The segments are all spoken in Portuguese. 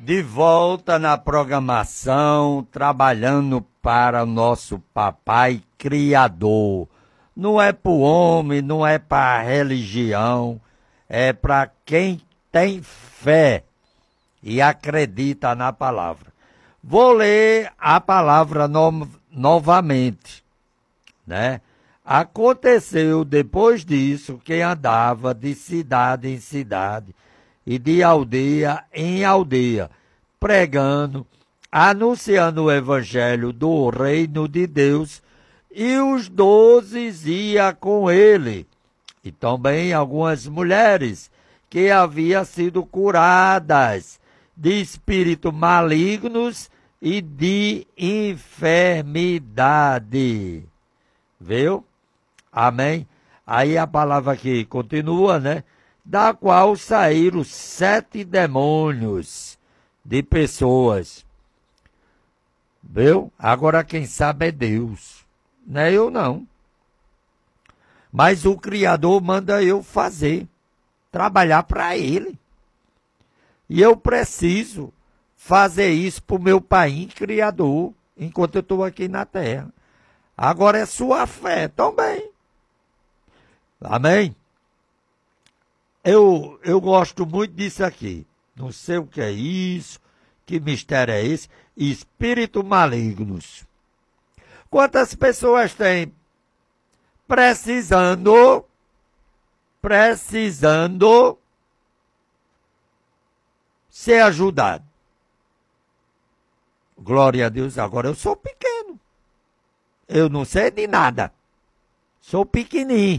de volta na programação, trabalhando para o nosso Papai Criador. Não é para o homem, não é para a religião, é para quem tem fé e acredita na palavra. Vou ler a palavra novamente, né? Aconteceu depois disso que andava de cidade em cidade e de aldeia em aldeia, pregando, anunciando o evangelho do reino de Deus, e os 12 iam com ele, e também algumas mulheres que haviam sido curadas de espíritos malignos e de enfermidade. Viu? Amém? Aí a palavra aqui continua, né? Da qual saíram 7 demônios de pessoas. Viu? Agora quem sabe é Deus. Não é eu não. Mas o Criador manda eu fazer. Trabalhar para Ele. E eu preciso fazer isso para o meu Pai Criador, enquanto eu estou aqui na terra. Agora é sua fé também. Amém? Eu gosto muito disso aqui. Não sei o que é isso, que mistério é esse. Espíritos malignos. Quantas pessoas têm precisando ser ajudado? Glória a Deus, agora eu sou pequeno. Eu não sei de nada. Sou pequenininho.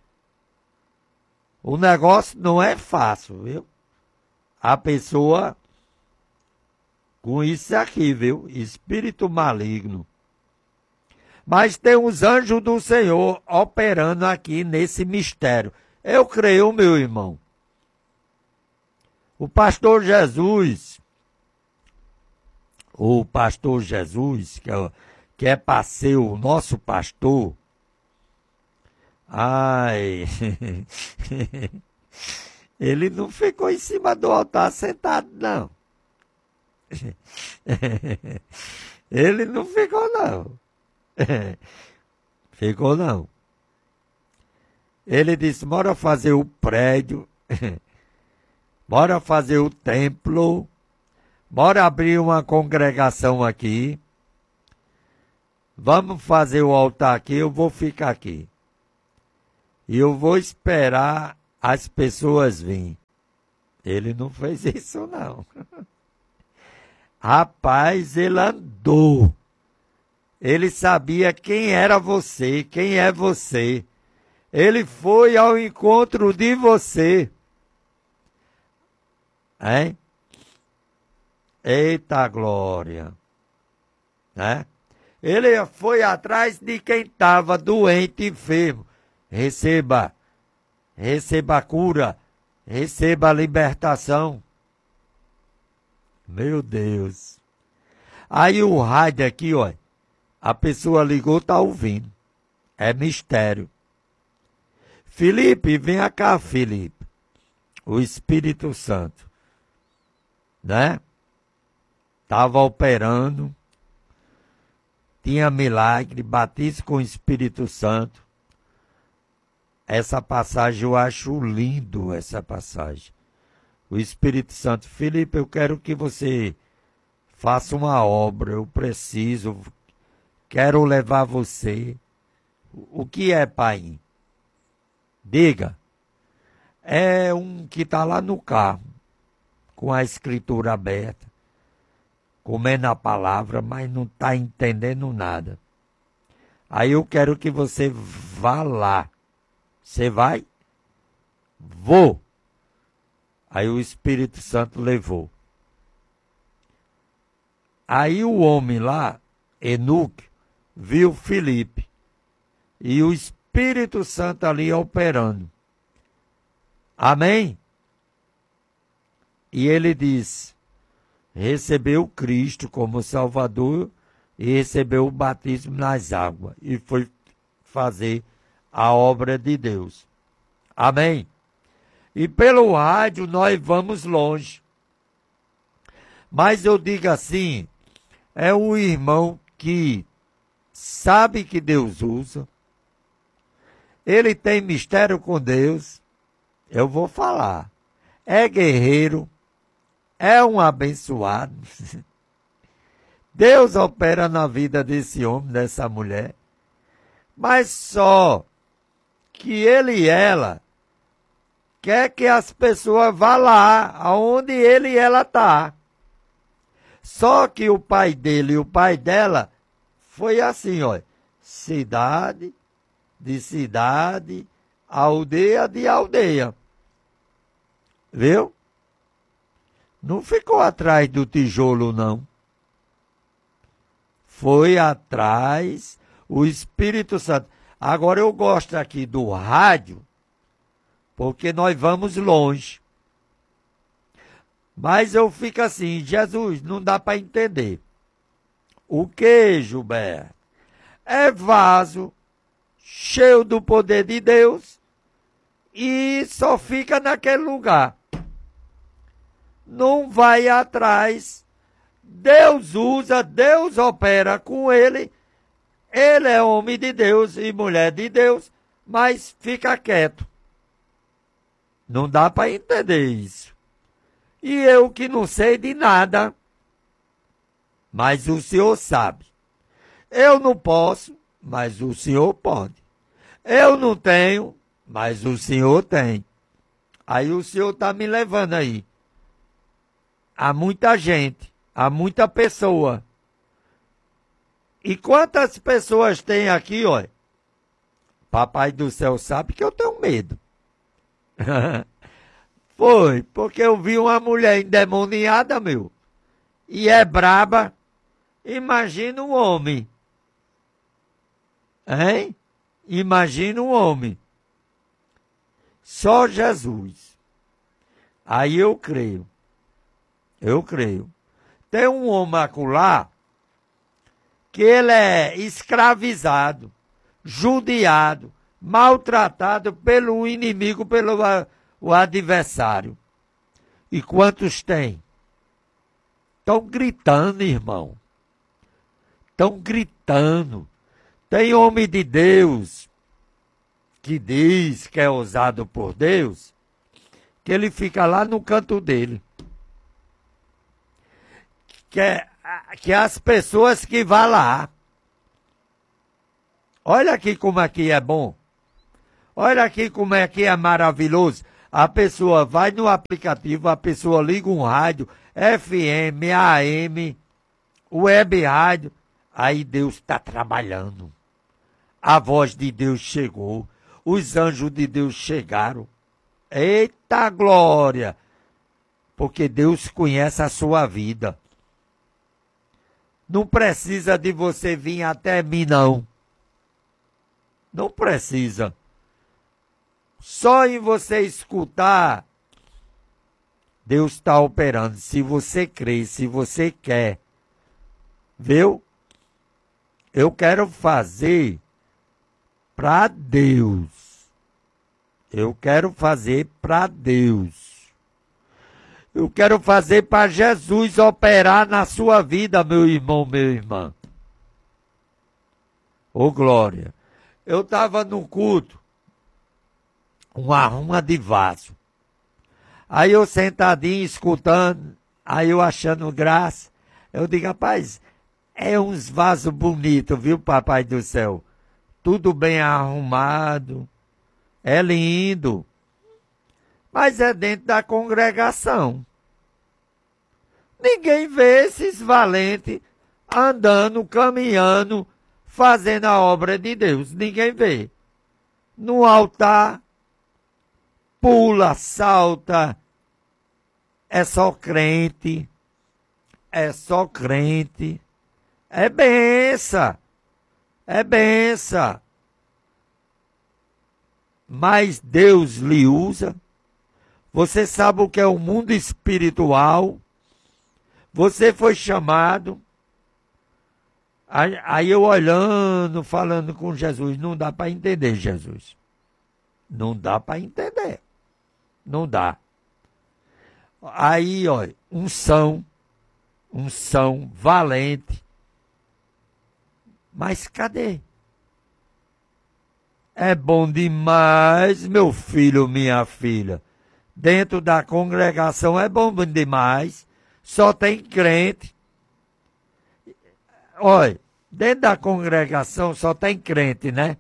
O negócio não é fácil, viu? A pessoa com isso aqui, viu? Espírito maligno. Mas tem os anjos do Senhor operando aqui nesse mistério. Eu creio, meu irmão. O pastor Jesus, que é para ser o nosso pastor, ai, ele não ficou em cima do altar sentado, não. Ele não ficou, não. Ficou, não. Ele disse, bora fazer o prédio, bora fazer o templo, bora abrir uma congregação aqui, vamos fazer o altar aqui, eu vou ficar aqui. E eu vou esperar as pessoas virem. Ele não fez isso, não. Rapaz, ele andou. Ele sabia quem era você, quem é você. Ele foi ao encontro de você. Hein? Eita glória. Né? Ele foi atrás de quem estava doente e enfermo. Receba a cura, receba a libertação. Meu Deus. Aí o rádio aqui, ó, a pessoa ligou, tá ouvindo. É mistério. Felipe, vem cá, Felipe. O Espírito Santo, né? Estava operando, tinha milagre, batismo com o Espírito Santo. Essa passagem, eu acho lindo, essa passagem. O Espírito Santo, Felipe, eu quero que você faça uma obra, eu preciso, quero levar você. O que é, pai? Diga. É um que está lá no carro, com a escritura aberta, comendo a palavra, mas não está entendendo nada. Aí eu quero que você vá lá. Você vai? Vou. Aí o Espírito Santo levou. Aí o homem lá, Enoque, viu Filipe. E o Espírito Santo ali operando. Amém? E ele diz, recebeu Cristo como Salvador e recebeu o batismo nas águas. E foi fazer a obra de Deus. Amém? E pelo rádio nós vamos longe. Mas eu digo assim, é o irmão que sabe que Deus usa, ele tem mistério com Deus, eu vou falar, é guerreiro, é um abençoado. Deus opera na vida desse homem, dessa mulher, mas só que ele e ela quer que as pessoas vá lá, aonde ele e ela tá. Só que o pai dele e o pai dela foi assim, ó, cidade de cidade, aldeia de aldeia. Viu? Não ficou atrás do tijolo, não. Foi atrás o Espírito Santo. Agora eu gosto aqui do rádio, porque nós vamos longe. Mas eu fico assim, Jesus, não dá para entender. O que, Gilberto? É vaso cheio do poder de Deus e só fica naquele lugar. Não vai atrás. Deus usa, Deus opera com ele. Ele é homem de Deus e mulher de Deus, mas fica quieto. Não dá para entender isso. E eu que não sei de nada, mas o Senhor sabe. Eu não posso, mas o Senhor pode. Eu não tenho, mas o Senhor tem. Aí o Senhor está me levando aí. Há muita gente, há muita pessoa. E quantas pessoas tem aqui, ó? Papai do céu sabe que eu tenho medo. Foi, porque eu vi uma mulher endemoniada, meu. E é braba. Imagina um homem. Hein? Imagina um homem. Só Jesus. Aí eu creio. Eu creio. Tem um homem acolá que ele é escravizado, judiado, maltratado pelo inimigo, pelo o adversário. E quantos tem? Estão gritando, irmão. Estão gritando. Tem homem de Deus que diz que é usado por Deus, que ele fica lá no canto dele. Que as pessoas que vão lá. Olha aqui como aqui é bom. Olha aqui como aqui é maravilhoso. A pessoa vai no aplicativo, a pessoa liga um rádio, FM, AM, web rádio. Aí Deus está trabalhando. A voz de Deus chegou. Os anjos de Deus chegaram. Eita glória! Porque Deus conhece a sua vida. Não precisa de você vir até mim, não. Não precisa. Só em você escutar, Deus está operando. Se você crê, se você quer. Viu? Eu quero fazer para Deus. Eu quero fazer para Deus. Eu quero fazer para Jesus operar na sua vida, meu irmão, minha irmã. Ô glória. Eu estava no culto, uma arruma de vaso. Aí eu sentadinho, escutando, aí eu achando graça. Eu digo, rapaz, é uns vasos bonitos, viu, papai do céu? Tudo bem arrumado, é lindo. Mas é dentro da congregação. Ninguém vê esses valentes andando, caminhando, fazendo a obra de Deus. Ninguém vê. No altar, pula, salta. É só crente. É só crente. É benção. É benção. Mas Deus lhe usa. Você sabe o que é o mundo espiritual. Você foi chamado. Aí eu olhando, falando com Jesus. Não dá para entender, Jesus. Não dá para entender. Não dá. Aí, olha, unção. unção valente. Mas cadê? É bom demais, meu filho, minha filha. Dentro da congregação é bom demais. Só tem crente. Olha, dentro da congregação só tem crente, né?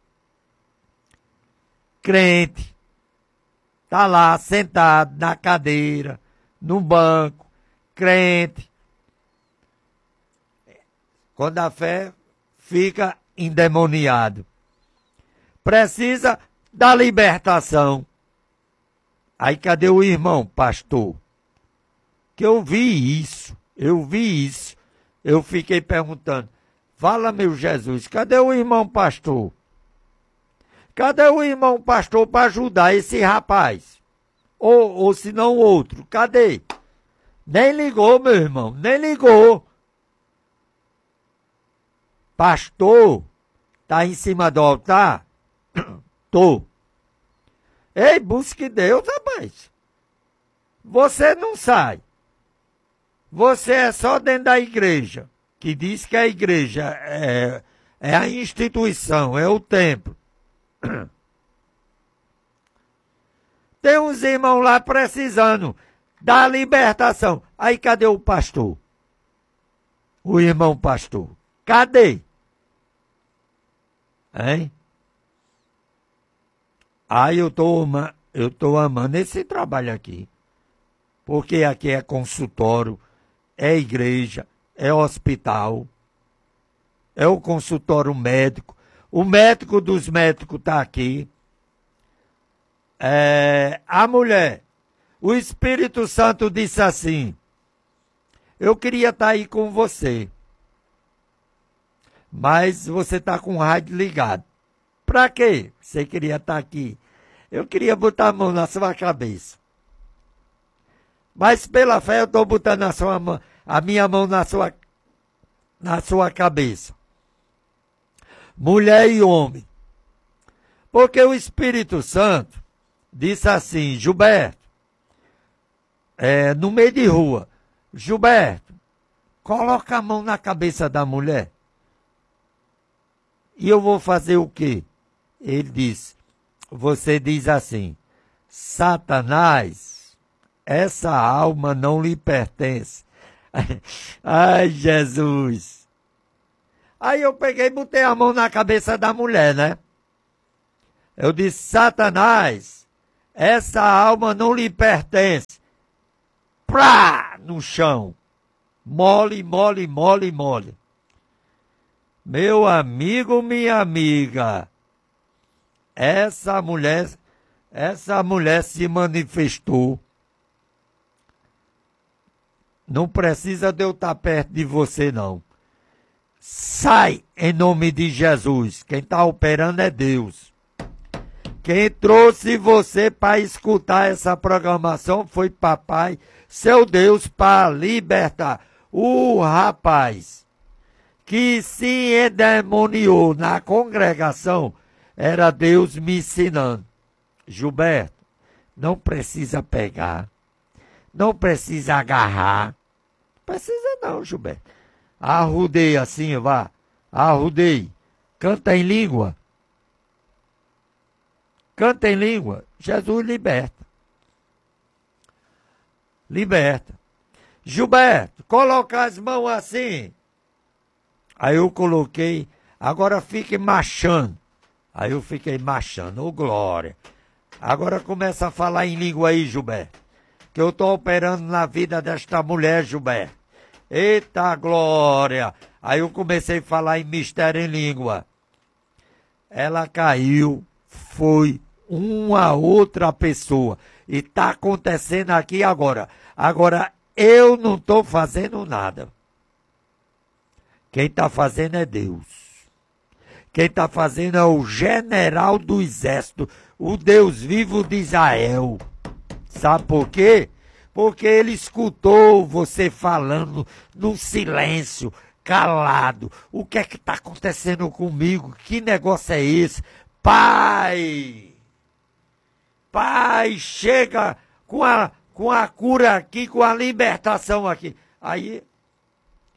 Crente. Tá lá sentado na cadeira, no banco. Crente. Quando a fé fica endemoniado. Precisa da libertação. Aí cadê o irmão, pastor? Que eu vi isso. Eu fiquei perguntando, fala meu Jesus, cadê o irmão pastor? Cadê o irmão pastor para ajudar esse rapaz? Ou se não outro, cadê? Nem ligou, meu irmão, nem ligou. Pastor, tá em cima do altar? Tô. Ei, busque Deus, rapaz. Você não sai. Você é só dentro da igreja, que diz que a igreja é a instituição, é o templo. Tem uns irmãos lá precisando da libertação. Aí cadê o pastor? O irmão pastor. Cadê? Hein? Aí eu tô amando esse trabalho aqui. Porque aqui é consultório, é igreja, é hospital, é o consultório médico. O médico dos médicos está aqui. A mulher, o Espírito Santo disse assim, eu queria estar aí com você, mas você está com o rádio ligado. Para quê? Você queria estar aqui? Eu queria botar a mão na sua cabeça. Mas pela fé eu estou botando a minha mão na sua cabeça. Mulher e homem. Porque o Espírito Santo disse assim, Gilberto, no meio de rua, Gilberto, coloca a mão na cabeça da mulher. E eu vou fazer o quê? Ele disse, você diz assim, Satanás, essa alma não lhe pertence. Ai, Jesus. Aí eu peguei e botei a mão na cabeça da mulher, né? Eu disse, Satanás, essa alma não lhe pertence. Prá! No chão. Mole, mole, mole, mole. Meu amigo, minha amiga, essa mulher se manifestou. Não precisa de eu estar perto de você, não. Sai em nome de Jesus. Quem está operando é Deus. Quem trouxe você para escutar essa programação foi papai, seu Deus, para libertar. O rapaz que se endemoniou na congregação era Deus me ensinando. Gilberto, não precisa pegar, não precisa agarrar. Não precisa não, Gilberto. Arrudei assim, vá. Arrudei. Canta em língua. Canta em língua. Jesus liberta. Liberta. Gilberto, coloca as mãos assim. Aí eu coloquei. Agora fique marchando. Aí eu fiquei marchando. Ô, glória. Agora começa a falar em língua aí, Gilberto. Que eu estou operando na vida desta mulher, Gilberto. Eita glória! Aí eu comecei a falar em mistério em língua. Ela caiu, foi uma outra pessoa. E está acontecendo aqui agora. Agora, eu não estou fazendo nada. Quem está fazendo é Deus. Quem está fazendo é o general do exército, o Deus vivo de Israel. Sabe por quê? Porque ele escutou você falando no silêncio, calado. O que é que está acontecendo comigo? Que negócio é esse? Pai! Pai, chega com a cura aqui, com a libertação aqui. Aí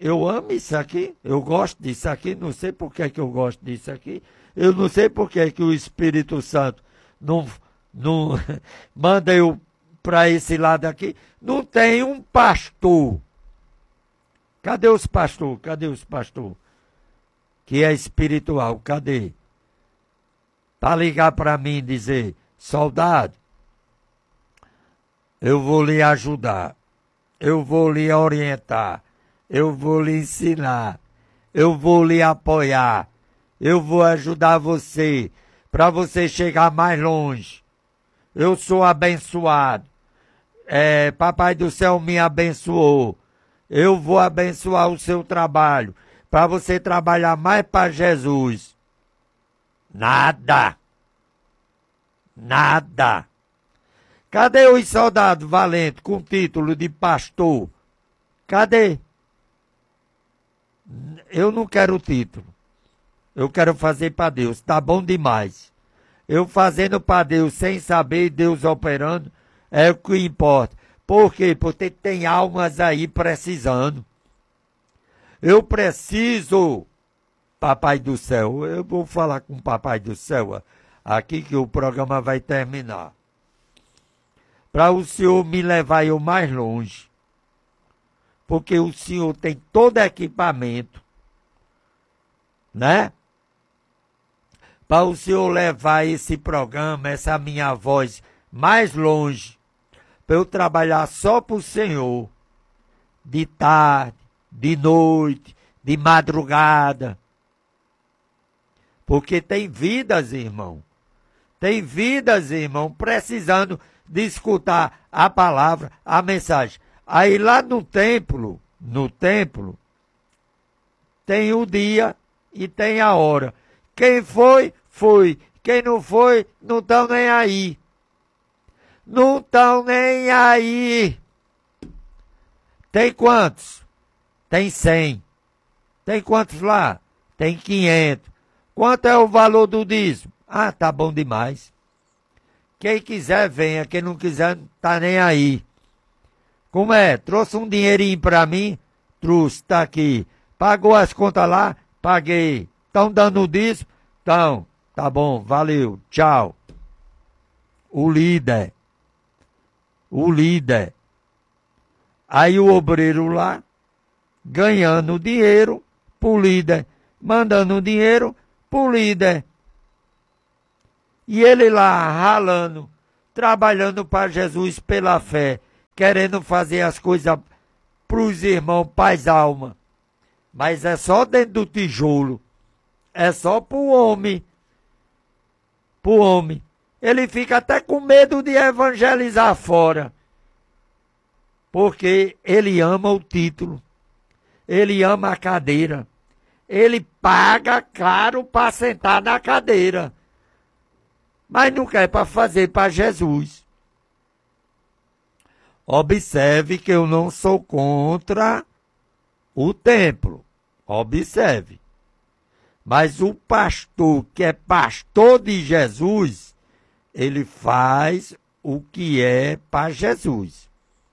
eu amo isso aqui, eu gosto disso aqui, não sei por que eu gosto disso aqui, eu não sei por que o Espírito Santo não manda eu para esse lado aqui. Não tem um pastor. Cadê os pastores? Cadê os pastores? Que é espiritual, cadê? Para ligar para mim e dizer, soldado, eu vou lhe ajudar, eu vou lhe orientar, eu vou lhe ensinar, eu vou lhe apoiar, eu vou ajudar você, para você chegar mais longe. Eu sou abençoado. Papai do céu me abençoou. Eu vou abençoar o seu trabalho, para você trabalhar mais para Jesus. Nada. Nada. Cadê os soldados valentes com título de pastor? Cadê? Eu não quero título. Eu quero fazer para Deus. Tá bom demais. Eu fazendo para Deus sem saber, Deus operando, é o que importa. Por quê? Porque tem almas aí precisando. Eu preciso, Papai do Céu, eu vou falar com o Papai do Céu aqui que o programa vai terminar. Para o Senhor me levar eu mais longe. Porque o Senhor tem todo equipamento, né? Para o Senhor levar esse programa, essa minha voz mais longe, para eu trabalhar só para o Senhor, de tarde, de noite, de madrugada. Porque tem vidas, irmão. Tem vidas, irmão, precisando de escutar a palavra, a mensagem. Aí lá no templo, tem o dia e tem a hora. Quem foi, foi. Quem não foi, não estão nem aí. Não estão nem aí. Tem quantos? Tem 100. Tem quantos lá? Tem 500. Quanto é o valor do dízimo? Ah, tá bom demais. Quem quiser, venha. Quem não quiser, não tá nem aí. Como é? Trouxe um dinheirinho para mim? Trouxe, tá aqui. Pagou as contas lá? Paguei. Estão dando o dízimo? Então, tá bom, valeu, tchau. O líder. Aí o obreiro lá, ganhando dinheiro pro líder, mandando dinheiro pro líder. E ele lá ralando, trabalhando para Jesus pela fé, querendo fazer as coisas pros irmãos, paz alma. Mas é só dentro do tijolo. É só pro homem. Pro homem. Ele fica até com medo de evangelizar fora. Porque ele ama o título. Ele ama a cadeira. Ele paga caro para sentar na cadeira. Mas não quer para fazer para Jesus. Observe que eu não sou contra o templo. Observe. Mas o pastor que é pastor de Jesus, ele faz o que é para Jesus.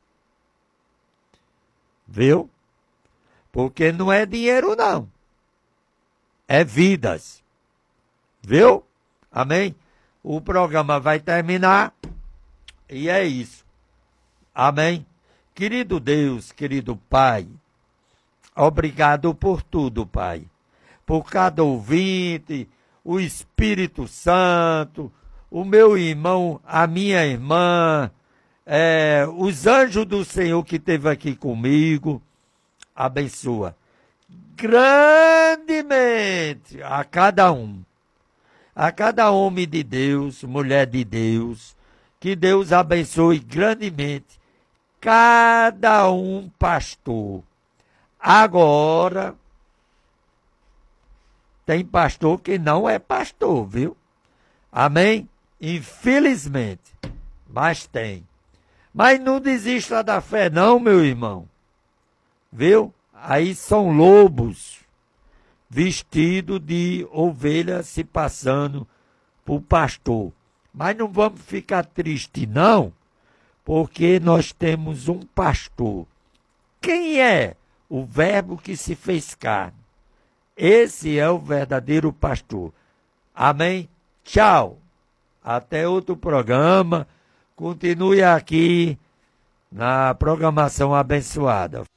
Viu? Porque não é dinheiro, não. É vidas. Viu? Amém? O programa vai terminar e é isso. Amém? Querido Deus, querido Pai, obrigado por tudo, Pai. Por cada ouvinte, o Espírito Santo, o meu irmão, a minha irmã, os anjos do Senhor que esteve aqui comigo, abençoa grandemente a cada homem de Deus, mulher de Deus, que Deus abençoe grandemente cada um pastor. Agora, tem pastor que não é pastor, viu? Amém? Infelizmente, mas tem. Mas não desista da fé não, meu irmão. Viu? Aí são lobos vestidos de ovelha se passando por pastor. Mas não vamos ficar tristes não, porque nós temos um pastor. Quem é o Verbo que se fez carne. Esse é o verdadeiro pastor. Amém? Tchau. Até outro programa. Continue aqui na programação abençoada.